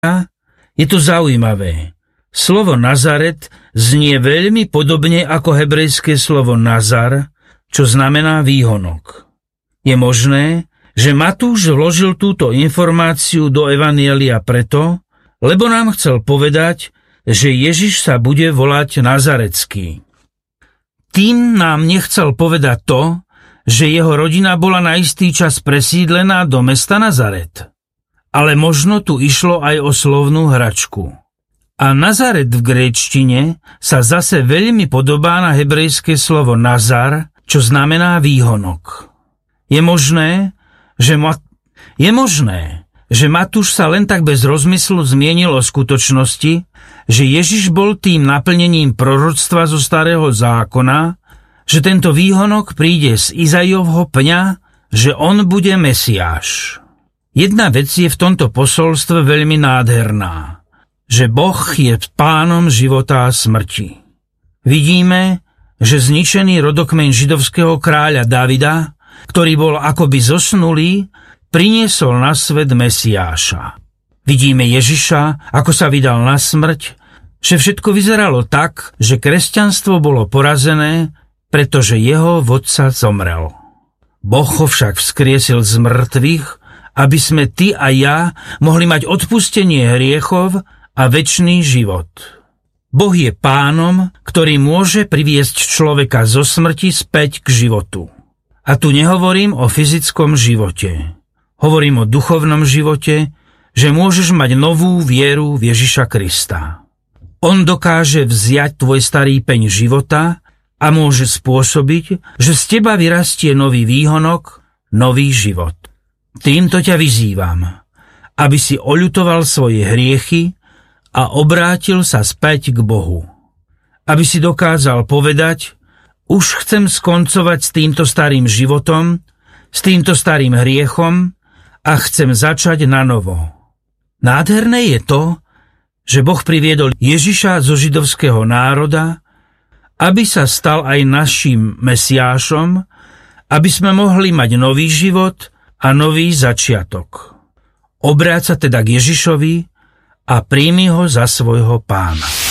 Je to zaujímavé. Slovo Nazaret znie veľmi podobne ako hebrejské slovo Nazar, čo znamená výhonok. Je možné, že Matúš vložil túto informáciu do Evanjelia preto, lebo nám chcel povedať, že Ježiš sa bude volať Nazarecký. Tým nám nechcel povedať to, že jeho rodina bola na istý čas presídlená do mesta Nazaret. Ale možno tu išlo aj o slovnú hračku. A Nazaret v gréčtine sa zase veľmi podobá na hebrejské slovo Nazar, čo znamená výhonok. Je možné, že Matúš sa len tak bez rozmyslu zmienil o skutočnosti, že Ježiš bol tým naplnením proroctva zo Starého zákona, že tento výhonok príde z Izaiovho pňa, že on bude Mesiáš. Jedna vec je v tomto posolstve veľmi nádherná, že Boh je pánom života a smrti. Vidíme, že zničený rodokmeň židovského kráľa Davida, ktorý bol akoby zosnulý, priniesol na svet Mesiáša. Vidíme Ježiša, ako sa vydal na smrť, že všetko vyzeralo tak, že kresťanstvo bolo porazené, pretože jeho vodca zomrel. Boh ho však vzkriesil z mŕtvych, aby sme ty a ja mohli mať odpustenie hriechov a večný život. Boh je pánom, ktorý môže priviesť človeka zo smrti späť k životu. A tu nehovorím o fyzickom živote. Hovorím o duchovnom živote, že môžeš mať novú vieru v Ježiša Krista. On dokáže vziať tvoj starý peň života a môže spôsobiť, že z teba vyrastie nový výhonok, nový život. Týmto ťa vyzývam, aby si oľutoval svoje hriechy a obrátil sa späť k Bohu. Aby si dokázal povedať, už chcem skoncovať s týmto starým životom, s týmto starým hriechom a chcem začať na novo. Nádherné je to, že Boh priviedol Ježiša zo židovského národa, aby sa stal aj naším Mesiášom, aby sme mohli mať nový život a nový začiatok. Obráť sa teda k Ježišovi a príjmi ho za svojho pána.